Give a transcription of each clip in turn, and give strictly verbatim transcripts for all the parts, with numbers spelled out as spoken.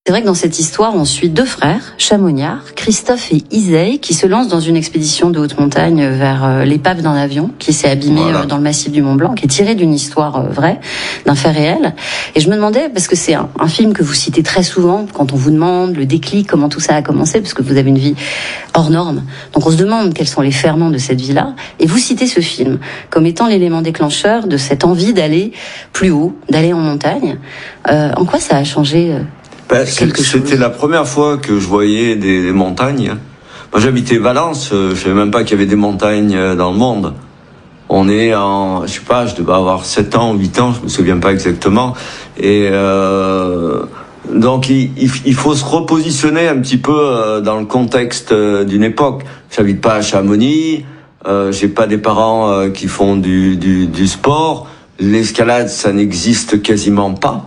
C'est vrai que dans cette histoire, on suit deux frères, chamoniards, Christophe et Iseille, qui se lancent dans une expédition de haute montagne vers l'épave d'un avion qui s'est abîmé voilà. dans le massif du Mont Blanc, qui est tiré d'une histoire vraie, d'un fait réel. Et je me demandais, parce que c'est un, un film que vous citez très souvent, quand on vous demande le déclic, comment tout ça a commencé, parce que vous avez une vie hors norme. Donc on se demande quels sont les ferments de cette vie-là. Et vous citez ce film comme étant l'élément déclencheur de cette envie d'aller plus haut, d'aller en montagne. Euh, en quoi ça a changé euh, Ben, c'était la première fois que je voyais des, des montagnes. Moi, j'habitais Valence, je savais même pas qu'il y avait des montagnes dans le monde. On est en, je sais pas, je devais avoir sept ans, huit ans, je me souviens pas exactement. Et euh, donc, il, il faut se repositionner un petit peu dans le contexte d'une époque. J'habite pas à Chamonix, euh, j'ai pas des parents qui font du, du, du sport. L'escalade, ça n'existe quasiment pas.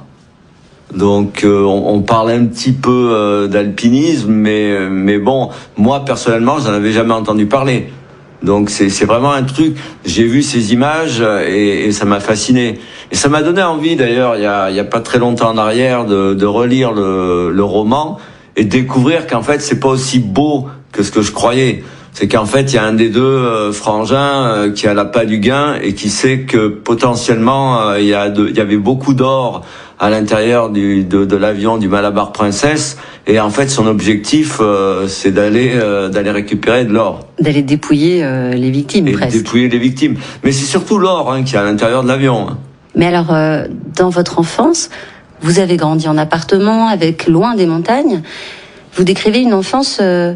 Donc euh, on, on parle un petit peu euh, d'alpinisme, mais mais bon, moi personnellement, j'en avais jamais entendu parler. Donc c'est c'est vraiment un truc. J'ai vu ces images et, et ça m'a fasciné. Et ça m'a donné envie d'ailleurs, il y a il y a pas très longtemps en arrière, de de relire le le roman et de découvrir qu'en fait c'est pas aussi beau que ce que je croyais. C'est qu'en fait il y a un des deux euh, frangins euh, qui a l'appât du gain et qui sait que potentiellement euh, il y a de, il y avait beaucoup d'or à l'intérieur du, de, de l'avion du Malabar Princess, et en fait son objectif euh, c'est d'aller euh, d'aller récupérer de l'or, d'aller dépouiller euh, les victimes, et presque. dépouiller les victimes. Mais c'est surtout l'or hein, qui est à l'intérieur de l'avion. Hein. Mais alors, euh, dans votre enfance, vous avez grandi en appartement, avec loin des montagnes. Vous décrivez une enfance euh,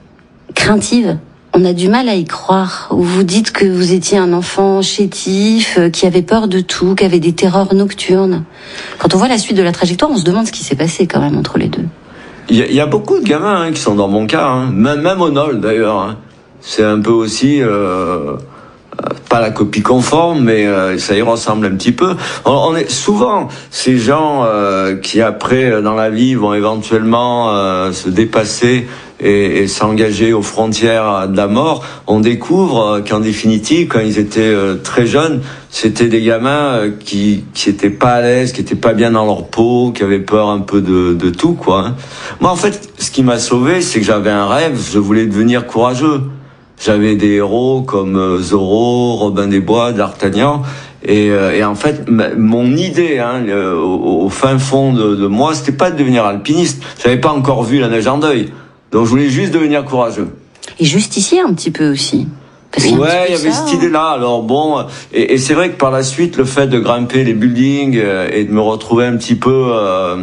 craintive. On a du mal à y croire. Vous dites que vous étiez un enfant chétif, qui avait peur de tout, qui avait des terreurs nocturnes. Quand on voit la suite de la trajectoire, on se demande ce qui s'est passé quand même entre les deux. Il y, y a beaucoup de gamins hein, qui sont dans mon cas, hein. même, même au Nol d'ailleurs. Hein. C'est un peu aussi, euh, pas la copie conforme, mais euh, ça y ressemble un petit peu. On, on est souvent ces gens euh, qui après dans la vie vont éventuellement euh, se dépasser et, et s'engager aux frontières de la mort. On découvre qu'en définitive, quand ils étaient euh, très jeunes, c'était des gamins euh, qui qui étaient pas à l'aise, qui étaient pas bien dans leur peau, qui avaient peur un peu de de tout quoi. Hein. Moi en fait, ce qui m'a sauvé, c'est que j'avais un rêve, je voulais devenir courageux. J'avais des héros comme euh, Zorro, Robin des Bois, D'Artagnan. Et, euh, et en fait, ma, mon idée, hein, le, au, au fin fond de, de moi, c'était pas de devenir alpiniste. J'avais pas encore vu la neige en deuil. Donc je voulais juste devenir courageux. Et justicier un petit peu aussi. Parce qu'il y ouais, il y avait ça, cette idée-là. Alors bon, et, et c'est vrai que par la suite, le fait de grimper les buildings euh, et de me retrouver un petit peu euh,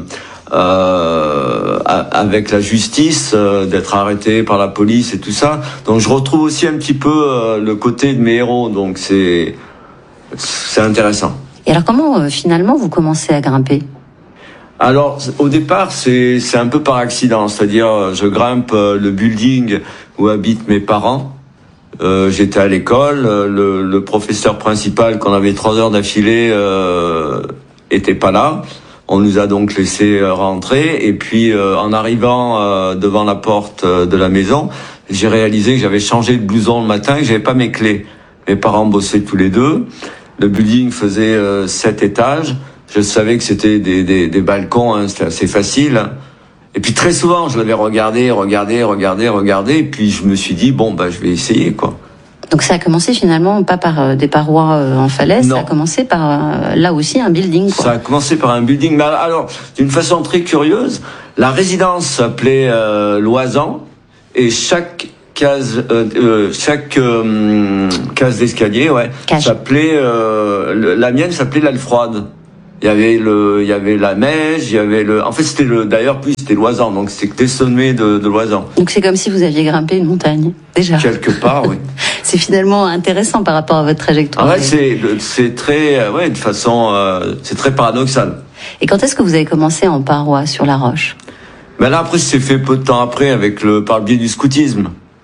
euh, avec la justice, euh, d'être arrêté par la police et tout ça. Donc je retrouve aussi un petit peu euh, le côté de mes héros. Donc c'est c'est intéressant. Et alors comment euh, finalement vous commencez à grimper ? Alors, au départ, c'est c'est un peu par accident, c'est-à-dire je grimpe le building où habitent mes parents. Euh, j'étais à l'école, le, le professeur principal qu'on avait trois heures d'affilée euh, était pas là. On nous a donc laissé rentrer et puis euh, en arrivant euh, devant la porte de la maison, j'ai réalisé que j'avais changé de blouson le matin et que j'avais pas mes clés. Mes parents bossaient tous les deux. Le building faisait euh, sept étages. Je savais que c'était des, des, des balcons, hein, c'était assez facile. Et puis très souvent, je l'avais regardé, regardé, regardé, regardé, et puis je me suis dit, bon, bah, je vais essayer, quoi. Donc ça a commencé finalement pas par euh, des parois euh, en falaise, non. Ça a commencé par, euh, là aussi, un building, quoi. Ça a commencé par un building. Mais alors, d'une façon très curieuse, la résidence s'appelait euh, Loisan, et chaque case, euh, euh, chaque euh, case d'escalier, ouais, Cage. s'appelait, euh, le, la mienne s'appelait l'Aile Froide. Il y avait le, il y avait la neige, il y avait le, en fait c'était le, d'ailleurs plus c'était Loisan, donc c'était des sommets de, de Loisan. Donc c'est comme si vous aviez grimpé une montagne, déjà. Quelque part, oui. C'est finalement intéressant par rapport à votre trajectoire. Ouais, c'est, c'est très, ouais, de façon, euh, c'est très paradoxal. Et quand est-ce que vous avez commencé en parois sur la roche? Ben là après c'est fait peu de temps après avec le, par le biais du scoutisme.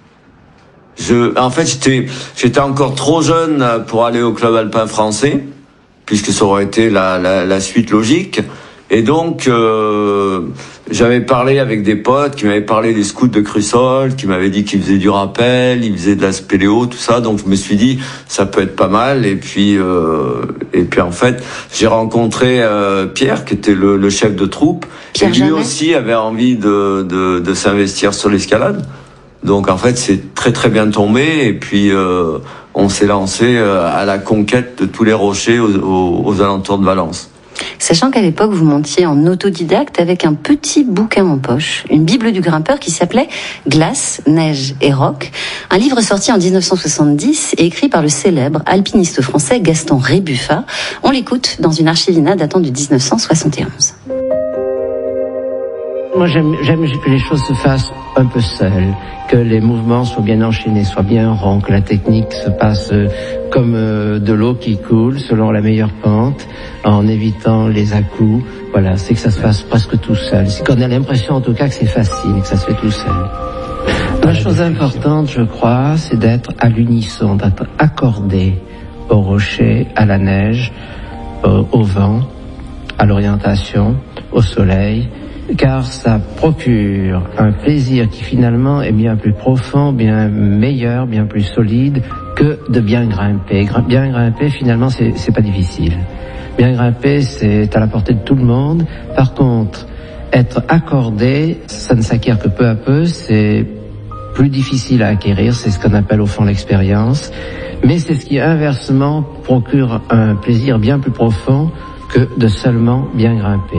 Je, en fait j'étais, j'étais encore trop jeune pour aller au club alpin français, puisque ça aurait été la, la, la suite logique. Et donc, euh, j'avais parlé avec des potes qui m'avaient parlé des scouts de Crussol, qui m'avaient dit qu'ils faisaient du rappel, ils faisaient de la spéléo, tout ça. Donc, je me suis dit, ça peut être pas mal. Et puis, euh, et puis en fait, j'ai rencontré euh, Pierre, qui était le, le chef de troupe. Pierre et lui Jamais. aussi avait envie de, de, de s'investir sur l'escalade. Donc, en fait, c'est très très bien tombé. Et puis, euh, on s'est lancé à la conquête de tous les rochers aux, aux, aux alentours de Valence. Sachant qu'à l'époque, vous montiez en autodidacte avec un petit bouquin en poche, une Bible du grimpeur qui s'appelait Glace, neige et roc, un livre sorti en dix-neuf cent soixante-dix et écrit par le célèbre alpiniste français Gaston Rébuffat. On l'écoute dans une archivina datant de dix-neuf cent soixante et onze. Moi, j'aime, j'aime que les choses se fassent un peu seules, que les mouvements soient bien enchaînés, soient bien ronds, que la technique se passe comme de l'eau qui coule selon la meilleure pente, en évitant les à-coups. Voilà, c'est que ça se fasse presque tout seul. C'est qu'on a l'impression, en tout cas, que c'est facile, que ça se fait tout seul. La chose importante, je crois, c'est d'être à l'unisson, d'être accordé au rocher, à la neige, au, au vent, à l'orientation, au soleil, car ça procure un plaisir qui finalement est bien plus profond, bien meilleur, bien plus solide que de bien grimper. Bien grimper, finalement, c'est, c'est pas difficile. Bien grimper, c'est à la portée de tout le monde. Par contre, être accordé, ça ne s'acquiert que peu à peu, c'est plus difficile à acquérir, c'est ce qu'on appelle au fond l'expérience, mais c'est ce qui inversement procure un plaisir bien plus profond que de seulement bien grimper.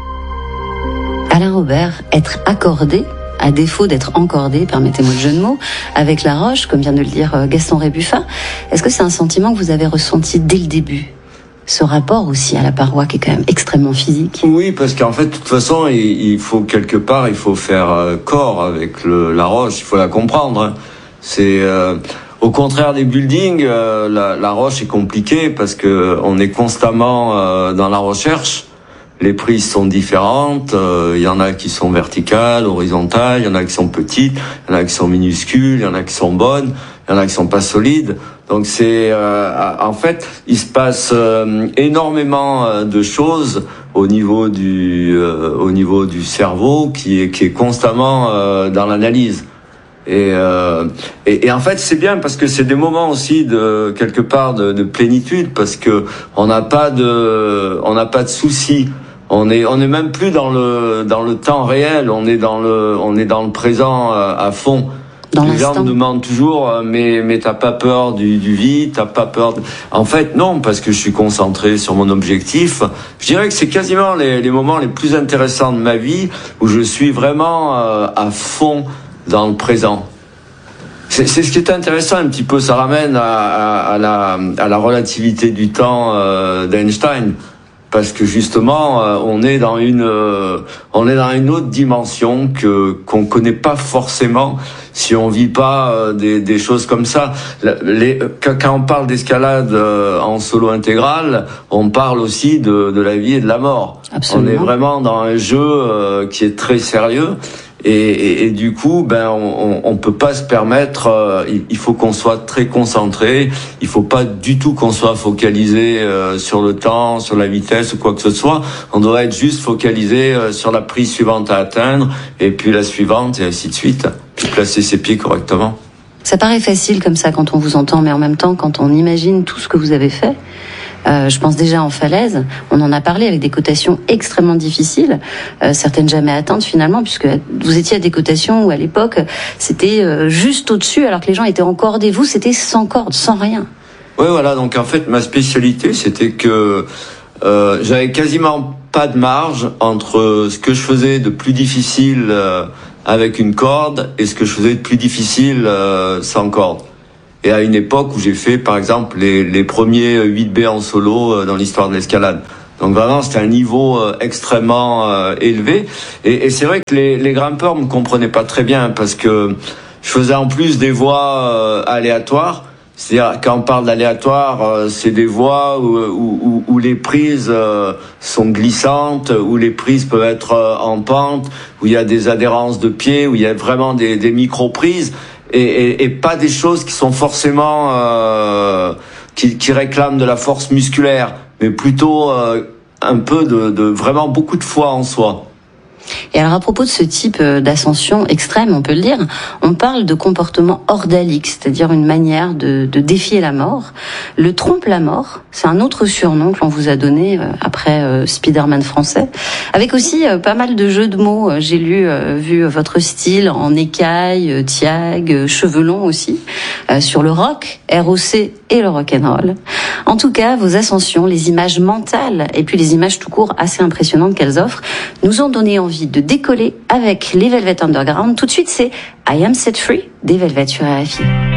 Alain Robert, être accordé, à défaut d'être encordé, permettez-moi le jeu de mots, avec la roche, comme vient de le dire Gaston Rébuffat, est-ce que c'est un sentiment que vous avez ressenti dès le début ? Ce rapport aussi à la paroi qui est quand même extrêmement physique. Oui, parce qu'en fait, de toute façon, il, il faut quelque part, il faut faire euh, corps avec le, la roche, il faut la comprendre. Hein. C'est euh, au contraire des buildings, euh, la, la roche est compliquée parce que on est constamment euh, dans la recherche. Les prises sont différentes, il euh, y en a qui sont verticales, horizontales, il y en a qui sont petites, il y en a qui sont minuscules, il y en a qui sont bonnes, il y en a qui sont pas solides. Donc c'est euh, en fait, il se passe euh, énormément euh, de choses au niveau du euh, au niveau du cerveau qui est qui est constamment euh, dans l'analyse. Et, euh, et, et en fait c'est bien parce que c'est des moments aussi de quelque part de, de plénitude parce que on n'a pas de on n'a pas de soucis. On est on est même plus dans le dans le temps réel. On est dans le on est dans le présent euh, à fond. Dans les gens l'instant. me demandent toujours, mais mais t'as pas peur du, du vide, t'as pas peur de... En fait, non, parce que je suis concentré sur mon objectif. Je dirais que c'est quasiment les, les moments les plus intéressants de ma vie où je suis vraiment euh, à fond dans le présent. C'est, c'est ce qui est intéressant un petit peu. Ça ramène à, à, à la à la relativité du temps euh, d'Einstein. Parce que justement, euh, on est dans une, euh, on est dans une autre dimension que qu'on connaît pas forcément si on vit pas euh, des, des choses comme ça. Les, quand on parle d'escalade euh, en solo intégral, on parle aussi de, de la vie et de la mort. Absolument. On est vraiment dans un jeu euh, qui est très sérieux. Et, et, et du coup, ben, on, on peut pas se permettre. Euh, il, il faut qu'on soit très concentré. Il faut pas du tout qu'on soit focalisé euh, sur le temps, sur la vitesse ou quoi que ce soit. On doit être juste focalisé euh, sur la prise suivante à atteindre, et puis la suivante, et ainsi de suite. Puis placer ses pieds correctement. Ça paraît facile comme ça quand on vous entend, mais en même temps, quand on imagine tout ce que vous avez fait. Euh, je pense déjà en falaise, on en a parlé avec des cotations extrêmement difficiles, euh, certaines jamais atteintes finalement, puisque vous étiez à des cotations où à l'époque c'était euh, juste au-dessus, alors que les gens étaient encordés. Vous, c'était sans corde, sans rien. Oui, voilà. Donc en fait, ma spécialité, c'était que euh, j'avais quasiment pas de marge entre ce que je faisais de plus difficile euh, avec une corde et ce que je faisais de plus difficile euh, sans corde. Et à une époque où j'ai fait, par exemple, les, les premiers huit B en solo euh, dans l'histoire de l'escalade. Donc vraiment, c'était un niveau euh, extrêmement euh, élevé. Et, et c'est vrai que les, les grimpeurs me comprenaient pas très bien parce que je faisais en plus des voies euh, aléatoires. C'est-à-dire, quand on parle d'aléatoire, euh, c'est des voies où, où, où les prises euh, sont glissantes, où les prises peuvent être euh, en pente, où il y a des adhérences de pieds, où il y a vraiment des, des micro-prises. Et, et, et pas des choses qui sont forcément euh, qui, qui réclament de la force musculaire, mais plutôt euh, un peu de, de vraiment beaucoup de foi en soi. Et alors à propos de ce type d'ascension extrême, on peut le dire, on parle de comportement ordalique, c'est-à-dire une manière de, de défier la mort. Le trompe-la-mort, c'est un autre surnom que l'on vous a donné après euh, Spider-Man français, avec aussi euh, pas mal de jeux de mots. J'ai lu, euh, vu votre style en écaille, tiag, cheveux longs aussi, euh, sur le rock, R O C et le rock'n'roll. En tout cas, vos ascensions, les images mentales et puis les images tout court assez impressionnantes qu'elles offrent, nous ont donné envie de décoller avec les Velvet Underground. Tout de suite, c'est I Am Set Free des Velvet sur R F I.